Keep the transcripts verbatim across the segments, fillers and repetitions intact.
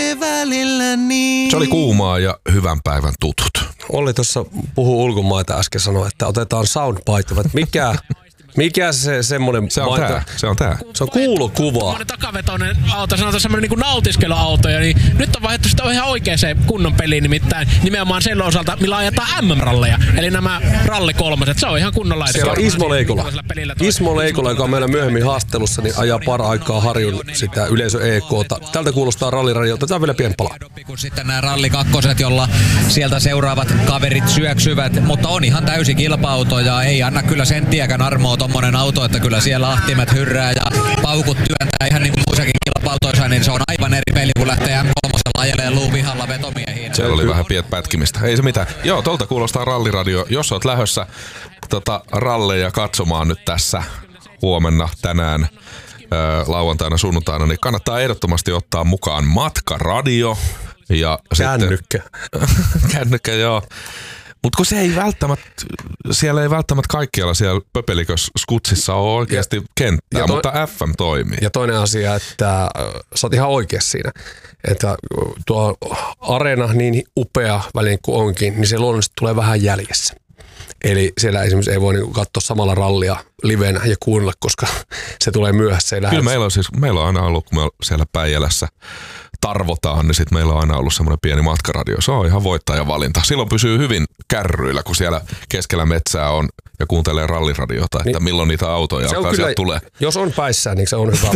menee välillä niin. Se oli kuumaa ja hyvän päivän tutut. Olli tuossa puhuu ulkomaita äsken sanoi, että otetaan soundbite. Mikä, mikä se semmoinen... Se on tää, se on tää. Se on kuulokuva. Semmoinen takavetoinen auto, sanotaan semmoinen niin nautiskeluauto. Ja niin nyt on vaihdettu sitä ihan oikeaan kunnon peliin, nimittäin nimenomaan sen osalta, millä ajetaan M M-ralleja. Eli nämä ralli kolmoset, se on ihan kunnon laite. Siellä on Ismo Leikola. Ismo Leikola, joka on meillä myöhemmin haastattelussa, niin ajaa para-aikaa Harjun sitä yleisö E K:ta. Tältä kuulostaa ralliradiolta. Tämä on vielä pieni pala. Sitten nämä rallikakkoset, jolla sieltä seuraavat kaverit syöksyvät, mutta on ihan täysi kilpa-auto ja ei anna kyllä senttiäkään armoa tommonen auto, että kyllä siellä ahtimet hyrrää ja paukut työntää ihan niin kuin muissakin kilpa-autoissa, niin se on aivan eri peli, kun lähtee M kolme ajelee luupihalla vetomiehiin. Siellä oli vähän piet pätkimistä. Ei se mitään. Joo, tuolta kuulostaa ralliradio. Jos oot lähdössä tota, ralleja katsomaan nyt tässä huomenna, tänään, ää, lauantaina, sunnuntaina, niin kannattaa ehdottomasti ottaa mukaan matkaradio. Ja Kännykkä. Sitten, kännykkä, joo. Mutta kun se ei välttämättä, siellä ei välttämättä kaikkialla siellä pöpelikös skutsissa ole oikeasti ja, kenttää, to, mutta F M toimii. Ja toinen asia, että äh, sä oot ihan oikeassa siinä, että tuo areena niin upea väliin kuin onkin, niin se luonnollisesti tulee vähän jäljessä. Eli siellä esimerkiksi ei voi niinku katsoa samalla rallia livenä ja kuunnella, koska se tulee myöhässä. Kyllä meillä on, siis, meillä on aina ollut, kun me siellä Päijälässä tarvotaan, niin sitten meillä on aina ollut semmoinen pieni matkaradio. Se on ihan voittajavalinta. Silloin pysyy hyvin kärryillä, kun siellä keskellä metsää on ja kuuntelee ralliradiota, että niin, milloin niitä autoja alkaa sieltä tulee. Jos on päissään, niin se on hyvä.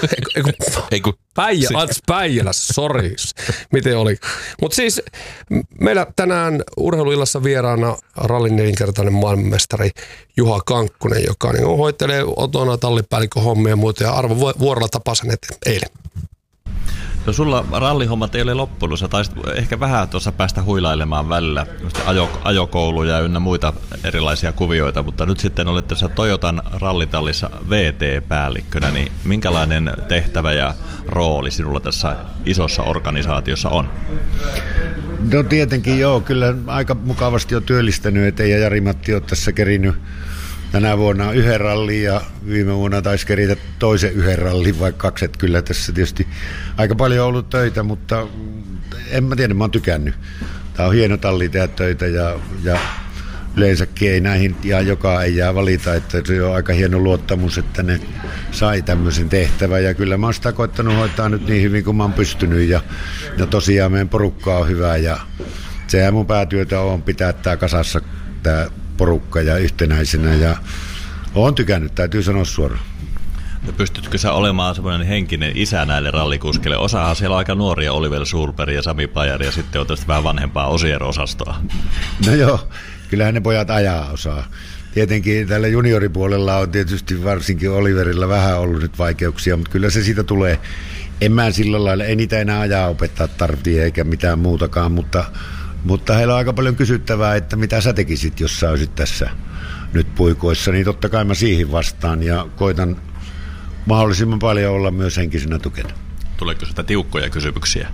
Ei kun Päijä, anteeksi Päijälässä, sori. Miten oli? Mutta siis meillä tänään urheiluillassa vieraana rallin nelinkertainen maailmanmestari Juha Kankkunen, joka niin hoitelee otona tallipäällikön hommia ja muuta. Ja Arvo vuorolla tapasin eilen. No sulla rallihommat ei ole loppunut. Sä taisit ehkä vähän tuossa päästä huilailemaan välillä ajo, ajokouluja ynnä muita erilaisia kuvioita, mutta nyt sitten olet tässä Toyotan rallitallissa V T-päällikkönä, niin minkälainen tehtävä ja rooli sinulla tässä isossa organisaatiossa on? No tietenkin joo, kyllä aika mukavasti on työllistänyt, ettei ja Jari-Matti ole tässä kerinyt tänä vuonna yhden rallin ja viime vuonna taisi keritä toisen yhden rallin, vaikka kaksi, että kyllä tässä tietysti aika paljon on ollut töitä, mutta en mä tiedä, mä oon tykännyt. Tää on hieno talli tehdä töitä ja, ja yleensäkin ei näihin ihan joka ei jää valita, että se on aika hieno luottamus, että ne sai tämmöisen tehtävän ja kyllä mä oon sitä koittanut hoitaa nyt niin hyvin kuin mä oon pystynyt ja, ja tosiaan meidän porukka on hyvä ja sehän mun päätyötä on pitää tää kasassa tää porukka ja yhtenäisenä ja olen tykännyt, täytyy sanoa suoraan. No pystytkö sä olemaan semmoinen henkinen isä näille rallikuskille? Osahan siellä on aika nuoria, Oliver Sulberg ja Sami Pajari ja sitten on tästä vähän vanhempaa Osier-osastoa. No joo, kyllähän ne pojat ajaa osaa. Tietenkin tällä junioripuolella on tietysti varsinkin Oliverilla vähän ollut nyt vaikeuksia, mutta kyllä se siitä tulee. En mä sillä lailla, ei niitä enää ajaa opettaa tarvitse eikä mitään muutakaan, mutta Mutta heillä on aika paljon kysyttävää, että mitä sä tekisit, jos sä olisit tässä nyt puikoissa, niin totta kai mä siihen vastaan ja koitan mahdollisimman paljon olla myös henkisenä tukena. Tuleeko sitä tiukkoja kysymyksiä?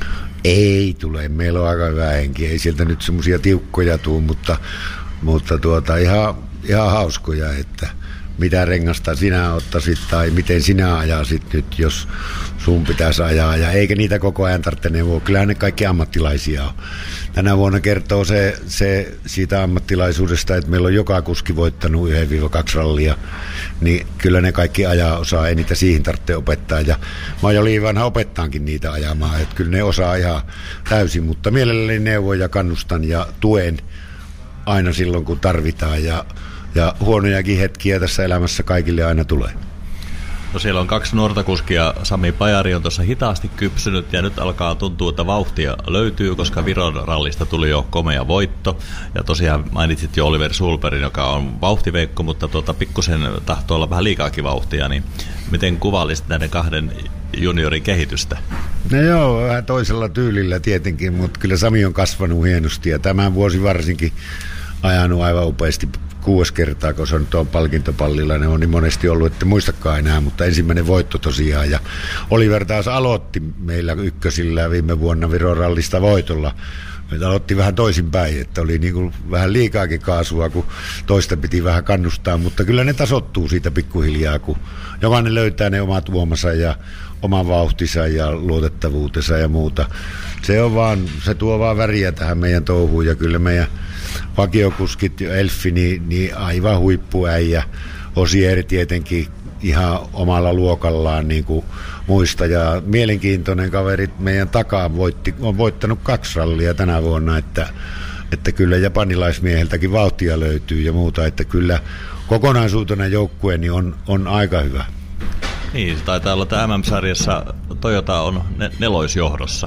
Ei tule, meillä on aika hyvä henki, ei sieltä nyt semmoisia tiukkoja tule, mutta, mutta tuota, ihan, ihan hauskoja, että mitä rengasta sinä ottaisit tai miten sinä ajasit nyt, jos sun pitäisi ajaa. Ja eikä niitä koko ajan tarvitse neuvoa. Kyllähän ne kaikki ammattilaisia on. Tänä vuonna kertoo se, se siitä ammattilaisuudesta, että meillä on joka kuski voittanut yksi kaksi rallia. Niin kyllä ne kaikki ajaa osaa, ei niitä siihen tarvitse opettaa. Ja mä oon jo liian vanha opettaankin niitä ajamaan. Että kyllä ne osaa ihan täysin, mutta mielelläni neuvon ja kannustan ja tuen aina silloin, kun tarvitaan. Ja Ja huonojakin hetkiä tässä elämässä kaikille aina tulee. No siellä on kaksi nuorta kuskia. Sami Pajari on tuossa hitaasti kypsynyt ja nyt alkaa tuntua, että vauhtia löytyy, koska Viron rallista tuli jo komea voitto. Ja tosiaan mainitsit jo Oliver Sulbergin, joka on vauhtiveikko, mutta tuota, pikkusen tahtoo olla vähän liikaakin vauhtia. Niin miten kuvailisit näiden kahden juniorin kehitystä? No joo, vähän toisella tyylillä tietenkin, mutta kyllä Sami on kasvanut hienosti ja tämän vuosi varsinkin ajanut aivan upeasti. Kuusi kertaa, kun se nyt on palkintopallilla, ne on niin monesti ollut, että muistakaan enää, mutta ensimmäinen voitto tosiaan. Ja Oliver taas aloitti meillä ykkösillä viime vuonna Viron rallista voitolla. Meitä aloitti vähän toisinpäin, että oli niin kuin vähän liikaakin kaasua, kun toista piti vähän kannustaa, mutta kyllä ne tasoittuu siitä pikkuhiljaa, kun jokainen löytää ne omat uomansa ja oman vauhtinsa ja luotettavuutensa ja muuta. Se on vaan, se tuo vaan väriä tähän meidän touhuun ja kyllä meidän vakiokuskit ja Elfi, niin, niin aivan huippuäijä. Osieri tietenkin ihan omalla luokallaan niin kuin muista ja mielenkiintoinen kaveri meidän takaa voitti, on voittanut kaksi rallia tänä vuonna, että, että kyllä japanilaismieheltäkin vauhtia löytyy ja muuta, että kyllä kokonaisuutena joukkue niin on, on aika hyvä. Niin, se taitaa olla, että M M-sarjassa Toyota on ne- neloisjohdossa.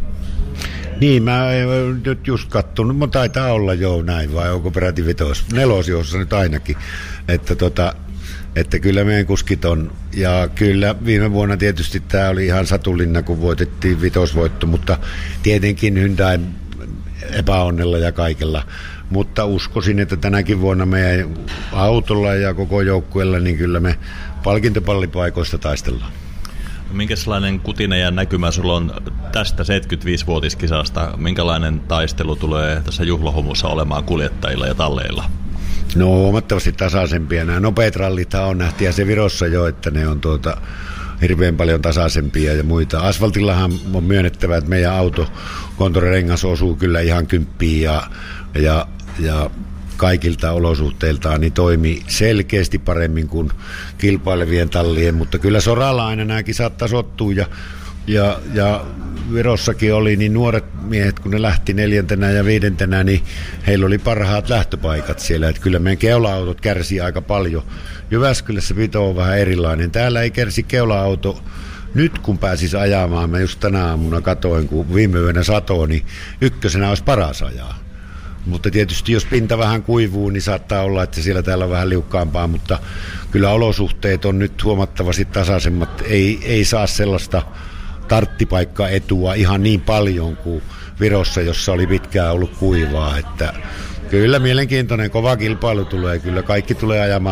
Niin, mä en nyt just kattonut, mutta taitaa olla jo näin, vai onko peräti vitos, nelosjohdossa nyt ainakin, että tota, että kyllä meidän kuskit on, ja kyllä viime vuonna tietysti tämä oli ihan satulinna, kun voitettiin vitosvoitto, mutta tietenkin Hyundai epäonnella ja kaikella, mutta uskoisin, että tänäkin vuonna meidän autolla ja koko joukkueella, niin kyllä me palkintopallipaikoista taistellaan. Minkälainen kutinen ja näkymä sulla on tästä seitsemänkymmentäviisivuotiskisasta? Minkälainen taistelu tulee tässä juhlahumussa olemaan kuljettajilla ja talleilla? No huomattavasti tasaisempia. Nämä nopeat rallithan on nähty ja se Virossa jo, että ne on tuota hirveän paljon tasaisempia ja muita. Asfaltillahan on myönnettävä, että meidän autokontorengas osuu kyllä ihan kymppiin ja, ja, ja kaikilta olosuhteiltaan niin toimii selkeästi paremmin kuin kilpailevien tallien, mutta kyllä soralla aina nämä kisat tasoittuu ja, ja, ja Virossakin oli niin nuoret miehet, kun ne lähti neljäntenä ja viidentenä, niin heillä oli parhaat lähtöpaikat siellä, että kyllä meidän keula-autot kärsii aika paljon. Jyväskylässä pito on vähän erilainen. Täällä ei kärsi keula-auto. Nyt kun pääsis ajamaan, mä just tänä aamuna katoin, kun viime yönä satoi, niin ykkösenä olisi paras ajaa. Mutta tietysti jos pinta vähän kuivuu, niin saattaa olla, että siellä täällä on vähän liukkaampaa, mutta kyllä olosuhteet on nyt huomattavasti tasaisemmat. Ei, ei saa sellaista tarttipaikkaetua ihan niin paljon kuin Virossa, jossa oli pitkään ollut kuivaa. Että kyllä mielenkiintoinen, kova kilpailu tulee, kyllä kaikki tulee ajamaan